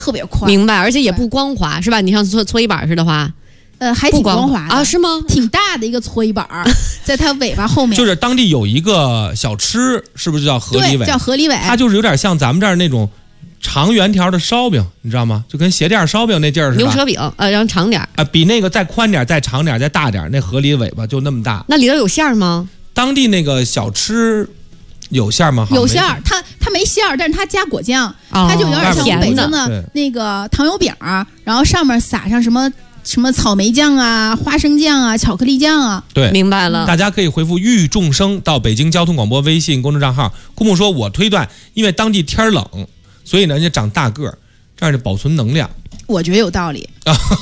特别快。 明白，而且也不光滑，是吧？你像搓衣板似的话， 还挺光滑的啊？是吗？ 挺大的一个搓衣板，在它尾巴后面。 就是当地有一个小吃，是不是就叫河狸尾？ 对，叫河狸尾。 它就是有点像咱们这儿那种长圆条的烧饼，你知道吗？就跟鞋垫烧饼那劲儿似的。 牛舌饼，然后长点比那个再宽点、再长点、再大点，那河狸尾巴就那么大。 那里头有馅儿吗？ 当地那个小吃有馅儿吗？ 有馅儿，它没馅儿，但是它加果酱，它就有点像北京的那个糖油饼，然后上面撒上什么草莓酱啊、花生酱啊、巧克力酱啊。 对， 明白了。 大家可以回复豫众生到北京交通广播微信公众账号。姑木说，我推断，因为当地天冷，所以呢就长大个儿，这样就保存能量。 我觉得有道理。